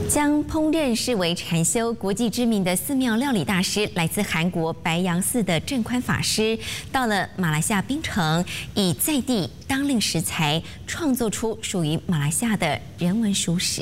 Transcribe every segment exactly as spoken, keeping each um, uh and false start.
将烹饪视为禅修，国际知名的寺庙料理大师，来自韩国白杨寺的正宽法师，到了马来西亚槟城，以在地当令食材，创作出属于马来西亚的人文熟食。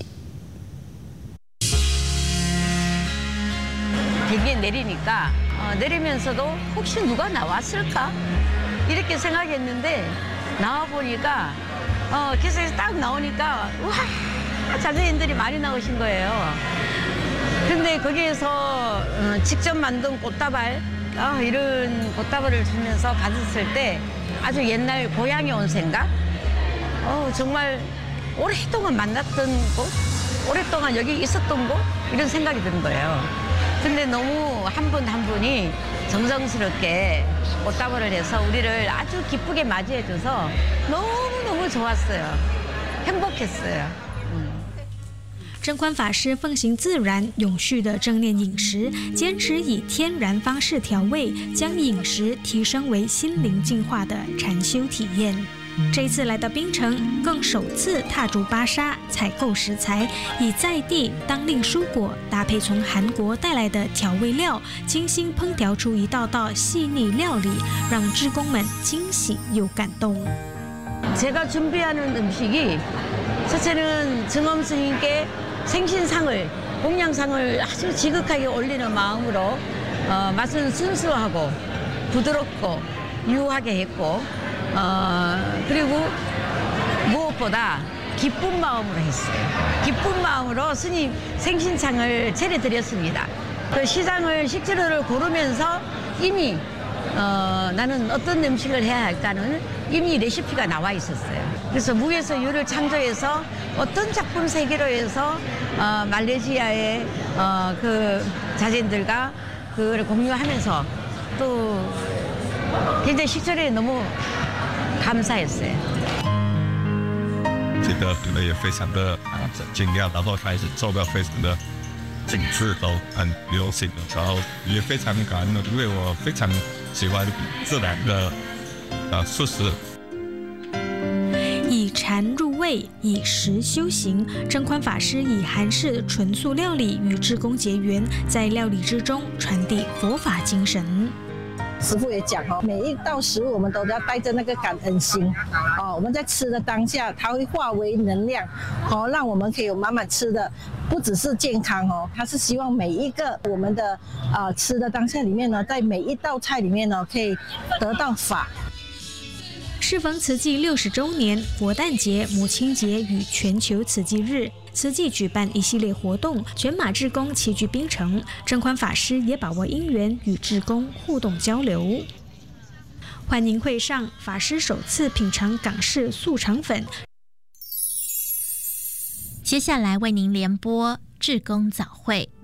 비가 내리니까 어, 내리면서도 혹시 누가 나왔을까 이렇게 생각했는데 나와 보니까 어, 기사에서 딱 나오니까 와 자제인들이 많이 나오신 거예요. 근데 거기에서 어, 직접 만든 꽃다발 어, 이런 꽃다발을 주면서 받았을 때 아주 옛날 고향에 온 생각. 어, 정말 오랫동안 만났던 곳, 오랫동안 여기 있었던 곳 이런 생각이 드는 거예요. 근데 너무 한 분 한 분이 정성스럽게 꽃다발을 해서 우리를 아주 기쁘게 맞이해줘서 너무너무 좋았어요. 행복했어요. 正宽法师奉行自然永续的正念饮食，坚持以天然方式调味，将饮食提升为心灵净化的禅修体验。 这一次来到槟城，更首次踏足巴沙采购食材，以在地当令蔬果搭配从韩国带来的调味料，精心烹调出一道道细腻料理，让志工们惊喜又感动。 제가 준비하는 음식이 첫째는 증엄 스님께 생신상을 공양상을 아주 지극하게 올리는 마음으로 어, 맛은 순수하고 부드럽고 유하게 했고. 어, 그리고 무엇보다 기쁜 마음으로 했어요. 기쁜 마음으로 스님 생신상을 차려드렸습니다. 그 시장을 식재료를 고르면서 이미 어, 나는 어떤 음식을 해야 할까는 이미 레시피가 나와 있었어요. 그래서 무에서 유를 창조해서 어떤 작품 세계로 해서 어, 말레이시아의 어, 그 자제들과 그걸 공유하면서 또 굉장히 식재료에 너무 这个可能也非常的啊惊讶，然后开始做的非常的精致，都很流行的，然后也非常感恩，因为我非常喜欢自然的啊素食。 以禅入味，以食修行。正宽法师以韩式纯素料理与志工结缘，在料理之中传递佛法精神。 师父也讲哦，每一道食物我们都要带着那个感恩心哦。我们在吃的当下，它会化为能量，哦，让我们可以慢慢吃的，不只是健康哦，它是希望每一个我们的啊、呃、吃的当下里面呢，在每一道菜里面呢，可以得到法。 适逢慈济六十周年、佛诞节、母亲节与全球慈济日，慈济举办一系列活动，全马志工齐聚槟城。正宽法师也把握因缘与志工互动交流。欢迎会上，法师首次品尝港式素肠粉。 接下来为您联播志工早会。